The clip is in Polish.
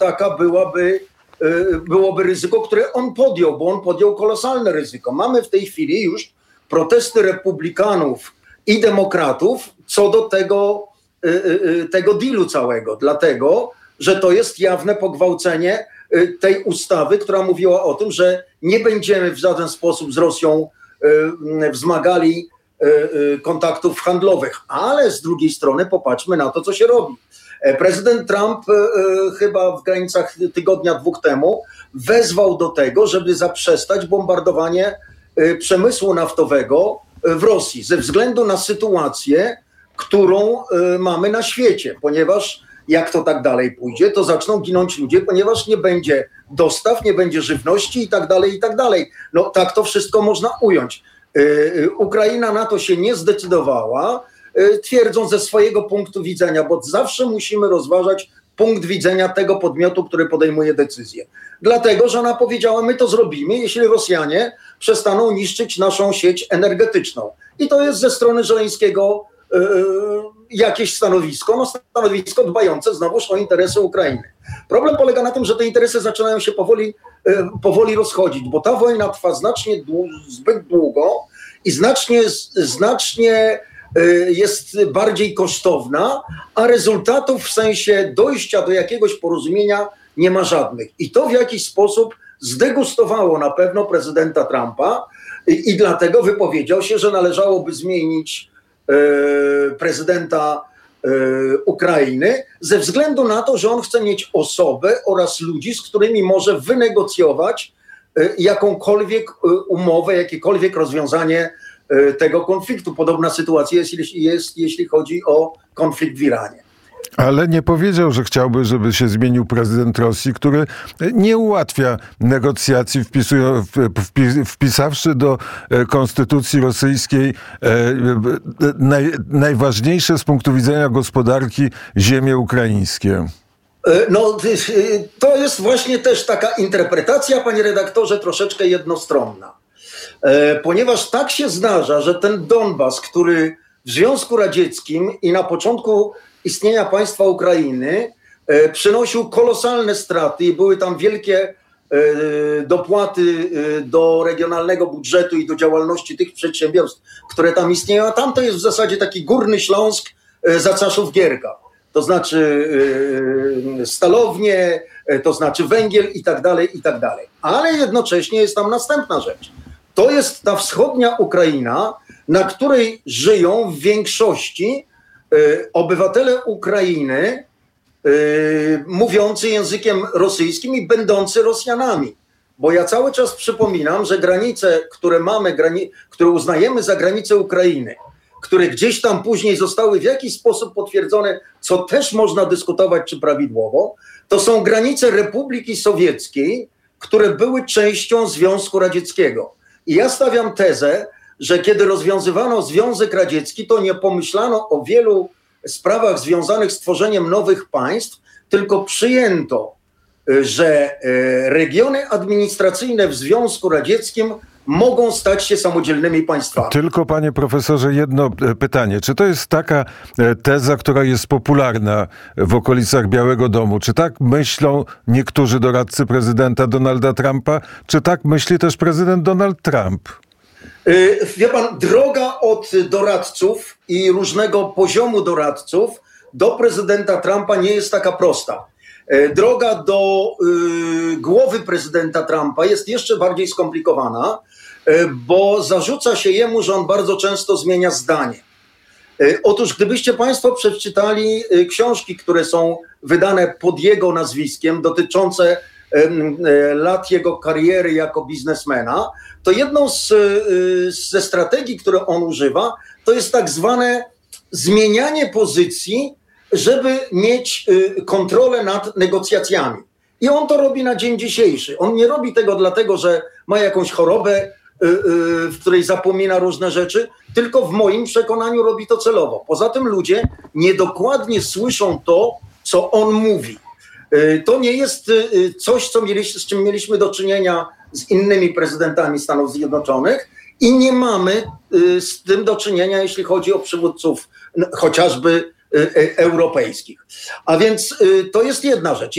taka byłoby ryzyko, które on podjął, bo on podjął kolosalne ryzyko. Mamy w tej chwili już protesty republikanów i demokratów co do tego dealu całego, dlatego, że to jest jawne pogwałcenie tej ustawy, która mówiła o tym, że nie będziemy w żaden sposób z Rosją wzmagali kontaktów handlowych, ale z drugiej strony popatrzmy na to, co się robi. Prezydent Trump chyba w granicach tygodnia, 2 temu wezwał do tego, żeby zaprzestać bombardowanie przemysłu naftowego w Rosji ze względu na sytuację, którą mamy na świecie, ponieważ jak to tak dalej pójdzie, to zaczną ginąć ludzie, ponieważ nie będzie dostaw, nie będzie żywności i tak dalej, i tak dalej. No tak to wszystko można ująć. Ukraina na to się nie zdecydowała, twierdząc ze swojego punktu widzenia, bo zawsze musimy rozważać punkt widzenia tego podmiotu, który podejmuje decyzję. Dlatego, że ona powiedziała, my to zrobimy, jeśli Rosjanie przestaną niszczyć naszą sieć energetyczną. I to jest ze strony Żeleńskiego jakieś stanowisko, stanowisko dbające znowuż o interesy Ukrainy. Problem polega na tym, że te interesy zaczynają się powoli rozchodzić, bo ta wojna trwa zbyt długo i znacznie jest bardziej kosztowna, a rezultatów w sensie dojścia do jakiegoś porozumienia nie ma żadnych. I to w jakiś sposób zdegustowało na pewno prezydenta Trumpa i dlatego wypowiedział się, że należałoby zmienić prezydenta Ukrainy ze względu na to, że on chce mieć osobę oraz ludzi, z którymi może wynegocjować jakąkolwiek umowę, jakiekolwiek rozwiązanie tego konfliktu. Podobna sytuacja jest, jeśli chodzi o konflikt w Iranie. Ale nie powiedział, że chciałby, żeby się zmienił prezydent Rosji, który nie ułatwia negocjacji, wpisawszy do konstytucji rosyjskiej najważniejsze z punktu widzenia gospodarki ziemie ukraińskie. No, to jest właśnie też taka interpretacja, panie redaktorze, troszeczkę jednostronna. Ponieważ tak się zdarza, że ten Donbas, który w Związku Radzieckim i na początku istnienia państwa Ukrainy przynosił kolosalne straty i były tam wielkie dopłaty do regionalnego budżetu i do działalności tych przedsiębiorstw, które tam istnieją, a tam to jest w zasadzie taki Górny Śląsk za czasów Gierka. To znaczy stalownie, to znaczy węgiel i tak dalej, i tak dalej. Ale jednocześnie jest tam następna rzecz. To jest ta wschodnia Ukraina, na której żyją w większości obywatele Ukrainy mówiący językiem rosyjskim i będący Rosjanami. Bo ja cały czas przypominam, że granice, które uznajemy za granice Ukrainy, które gdzieś tam później zostały w jakiś sposób potwierdzone, co też można dyskutować, czy prawidłowo, to są granice Republiki Sowieckiej, które były częścią Związku Radzieckiego. I ja stawiam tezę, że kiedy rozwiązywano Związek Radziecki, to nie pomyślano o wielu sprawach związanych z tworzeniem nowych państw, tylko przyjęto, że regiony administracyjne w Związku Radzieckim mogą stać się samodzielnymi państwami. Tylko, panie profesorze, jedno pytanie. Czy to jest taka teza, która jest popularna w okolicach Białego Domu? Czy tak myślą niektórzy doradcy prezydenta Donalda Trumpa? Czy tak myśli też prezydent Donald Trump? Wie pan, droga od doradców i różnego poziomu doradców do prezydenta Trumpa nie jest taka prosta. Droga do głowy prezydenta Trumpa jest jeszcze bardziej skomplikowana, bo zarzuca się jemu, że on bardzo często zmienia zdanie. Otóż gdybyście państwo przeczytali książki, które są wydane pod jego nazwiskiem, dotyczące lat jego kariery jako biznesmena, to jedną ze strategii, które on używa, to jest tak zwane zmienianie pozycji, żeby mieć kontrolę nad negocjacjami. I on to robi na dzień dzisiejszy. On nie robi tego dlatego, że ma jakąś chorobę, w której zapomina różne rzeczy, tylko w moim przekonaniu robi to celowo. Poza tym ludzie niedokładnie słyszą to, co on mówi. To nie jest coś, z czym mieliśmy do czynienia z innymi prezydentami Stanów Zjednoczonych i nie mamy z tym do czynienia, jeśli chodzi o przywódców chociażby europejskich. A więc to jest jedna rzecz.